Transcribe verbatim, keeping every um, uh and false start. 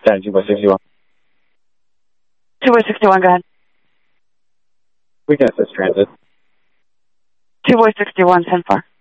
ten, two by sixty-one. two by sixty-one, go ahead. We can assist transit. two by sixty-one, ten four.